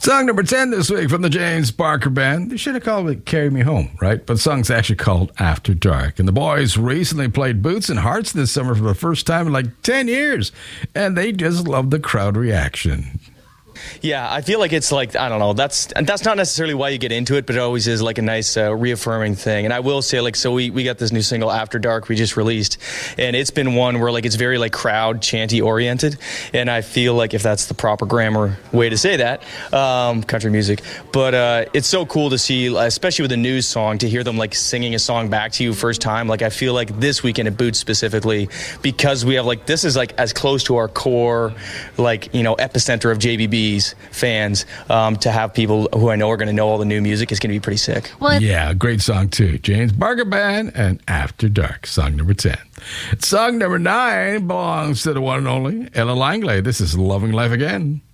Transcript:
Song number 10 this week from the James Barker Band. They should have called it Carry Me Home, right? But the song's actually called After Dark. And the boys recently played Boots and Hearts this summer for the first time in like 10 years. And they just love the crowd reaction. Yeah, I feel like it's like, I don't know, that's not necessarily why you get into it, but it always is like a nice reaffirming thing. And I will say, like, so we got this new single, After Dark, we just released, and it's been one where, like, it's very, like, crowd chanty oriented, and I feel like, if that's the proper grammar way to say that, country music, but it's so cool to see, especially with a new song, to hear them, like, singing a song back to you first time. Like, I feel like this weekend at Boots specifically, because we have, like, this is, like, as close to our core, like, you know, epicenter of JBB fans, to have people who I know are going to know all the new music is going to be pretty sick. Well, yeah, great song too. James Barker Band and After Dark, song number 10. Song number 9 belongs to the one and only Ella Langley. This is Loving Life Again.